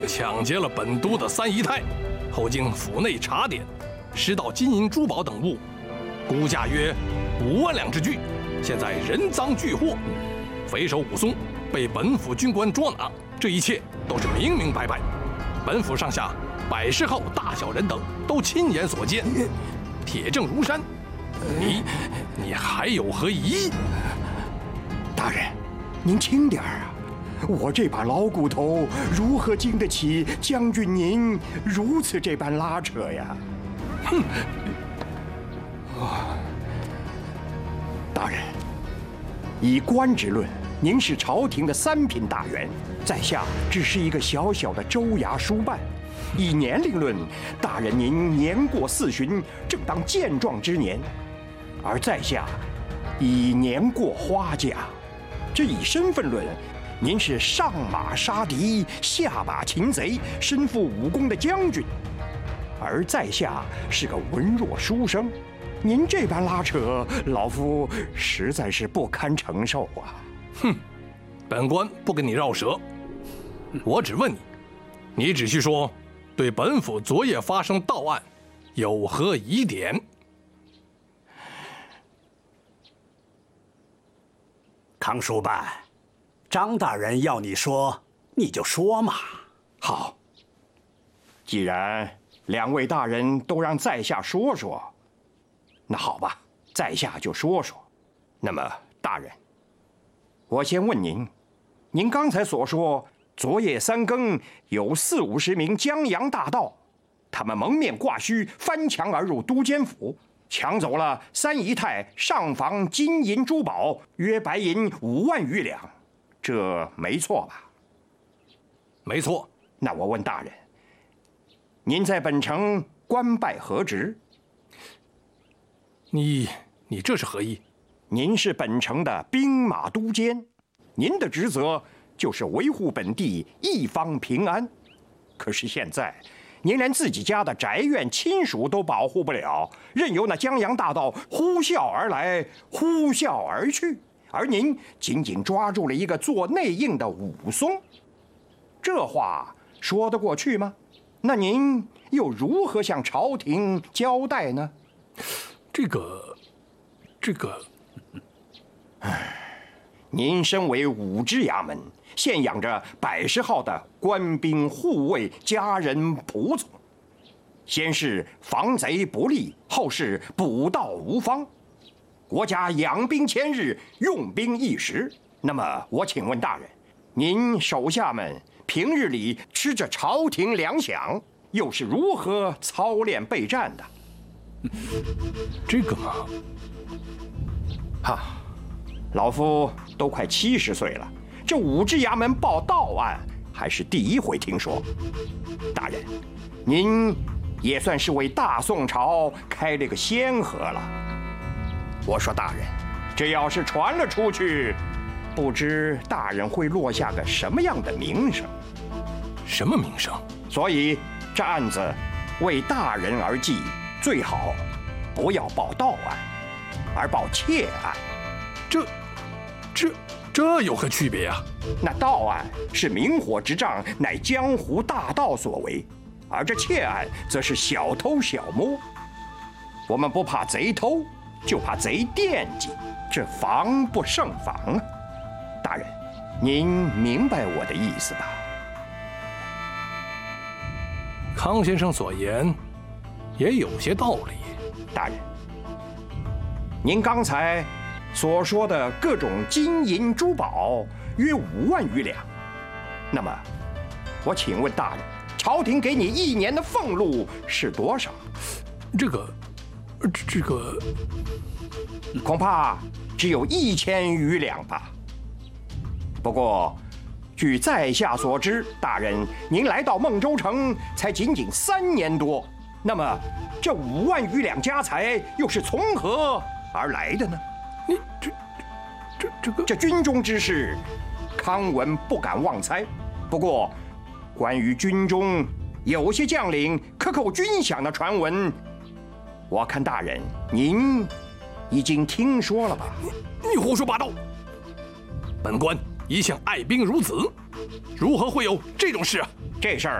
抢劫了本都的三姨太，后经府内查点，拾到金银珠宝等物，估价约5万两之巨，现在人赃俱获，匪首武松被本府军官捉拿，这一切都是明明白白。本府上下110号大小人等都亲眼所见，铁证如山。你还有何疑义？ 大人，您轻点儿啊！我这把老骨头如何经得起将军您如此这般拉扯呀？哼！大人，以官职论，您是朝廷的3品大员，在下只是一个小小的州衙书办。以年龄论，大人您年过40，正当健壮之年，而在下已年过花甲。这以身份论，您是上马杀敌，下马擒贼，身负武功的将军，而在下是个文弱书生。您这般拉扯，老夫实在是不堪承受啊！ 哼，本官不跟你绕舌，我只问你，你只需说对本府昨夜发生盗案有何疑点？ 康书办，张大人要你说，你就说嘛。 好，既然2位大人都让在下说说，那好吧，在下就说说。那么，大人，我先问您，您刚才所说，昨夜3更有40-50名江洋大盗，他们蒙面挂须，翻墙而入都监府，抢走了三姨太上房金银珠宝，约白银5万余两，这没错吧？ 没错。 那我问大人，您在本城官拜何职？ 你这是何意？ 您是本城的兵马都监，您的职责就是维护本地一方平安。可是现在，您连自己家的宅院亲属都保护不了，任由那江洋大盗呼啸而来，呼啸而去，而您紧紧抓住了一个做内应的武松，这话说得过去吗？那您又如何向朝廷交代呢？ 这个， 您身为5支衙门，现养着110号的官兵护卫、家人仆从，先是防贼不利，后是捕盗无方。国家养兵千日，用兵一时。那么，我请问大人，您手下们平日里吃着朝廷粮饷，又是如何操练备战的？ 这个嘛， 哈，老夫都快70岁了，这5支衙门报盗案还是第一回听说。大人，您也算是为大宋朝开了个先河了。我说大人，这要是传了出去，不知大人会落下个什么样的名声？ 什么名声？ 所以这案子为大人而记，最好不要报盗案，而报窃案。 这有何区别啊？ 那盗案是明火执仗，乃江湖大盗所为，而这窃案则是小偷小摸。我们不怕贼偷，就怕贼惦记，这防不胜防啊！大人，您明白我的意思吧？ 康先生所言也有些道理。 大人，您刚才所说的各种金银珠宝约5万余两，那么，我请问大人，朝廷给你1年的俸禄是多少？ 这个， 恐怕只有1000余两吧。不过，据在下所知，大人您来到孟州城才仅仅3年多，那么这5万余两家财又是从何而来的呢？ 你这军中之事，康文不敢妄猜。不过，关于军中有些将领克扣军饷的传闻，我看大人您已经听说了吧？ 你胡说八道！本官一向爱兵如子， 如何会有这种事啊？ 这事儿